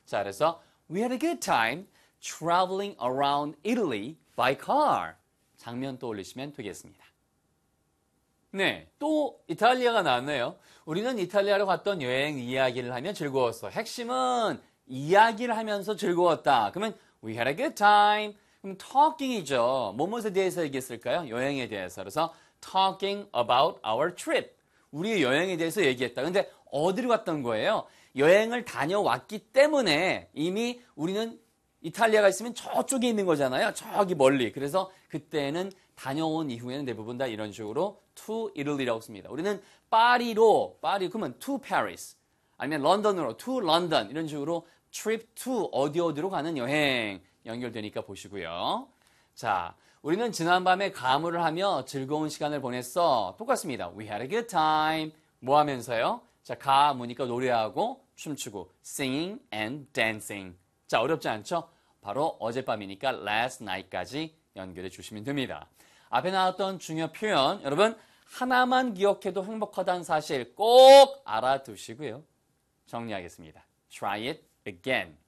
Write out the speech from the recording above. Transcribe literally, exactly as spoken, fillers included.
자, 그래서 we had a good time traveling around Italy by car. 장면 떠올리시면 되겠습니다. 네, 또 이탈리아가 나왔네요. 우리는 이탈리아로 갔던 여행 이야기를 하면 즐거웠어. 핵심은 이야기를 하면서 즐거웠다. 그러면 we had a good time. 그럼 talking이죠. 무엇에 대해서 얘기했을까요? 여행에 대해서. 그래서 talking about our trip. 우리의 여행에 대해서 얘기했다. 근데 어디로 갔던 거예요? 여행을 다녀왔기 때문에 이미 우리는 이탈리아가 있으면 저쪽에 있는 거잖아요. 저기 멀리. 그래서 그때는 다녀온 이후에는 대부분 다 이런 식으로 to Italy라고 씁니다. 우리는 파리로, 파리 그러면 to Paris 아니면 런던으로 to London 이런 식으로 trip to 어디 어디로 가는 여행 연결되니까 보시고요. 자, 우리는 지난밤에 가물을 하며 즐거운 시간을 보냈어. 똑같습니다. We had a good time. 뭐 하면서요? 자, 가무니까 노래하고 춤추고 singing and dancing. 자, 어렵지 않죠? 바로 어젯밤이니까 last night까지 연결해 주시면 됩니다. 앞에 나왔던 중요 표현 여러분 하나만 기억해도 행복하다는 사실 꼭 알아두시고요. 정리하겠습니다. Try it again.